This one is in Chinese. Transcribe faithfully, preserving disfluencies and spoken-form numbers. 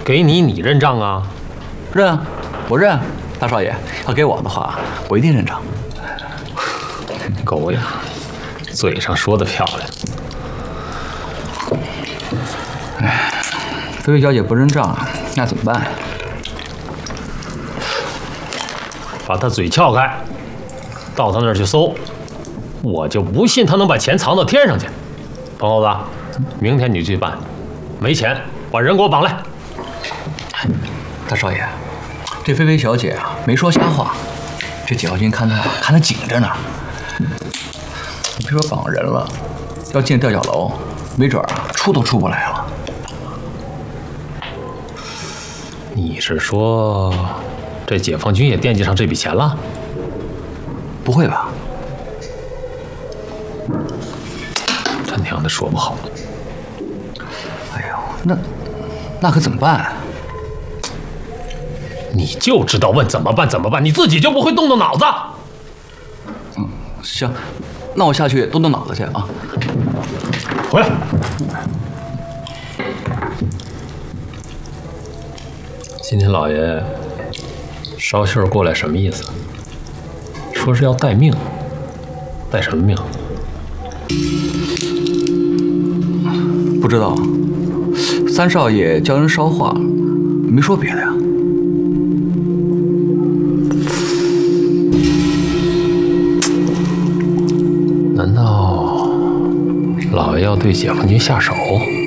给你，你认账啊？ 认啊，我认。大少爷，要给我的话，我一定认账。 狗呀，嘴上说的漂亮。 哎，菲菲小姐不认账，那怎么办呀？ 把她嘴撬开，到她那儿去搜，我就不信她能把钱藏到天上去。彭猴子，明天你去办，没钱把人给我绑来。 大少爷，这菲菲小姐啊没说瞎话，这解放军看她看得紧着呢。你别说绑人了，要进吊脚楼，没准啊出都出不来了。 你是说，这解放军也惦记上这笔钱了？ 不会吧？ 他娘的说不好。 哎呦，那那可怎么办啊？ 你就知道问怎么办怎么办，你自己就不会动动脑子。 嗯，行，那我下去动动脑子去啊。 回来。今天老爷捎信儿过来什么意思？说是要带命，带什么命？ 不知道。三少爷教人捎话，没说别的呀。 难道老爷要对解放军下手？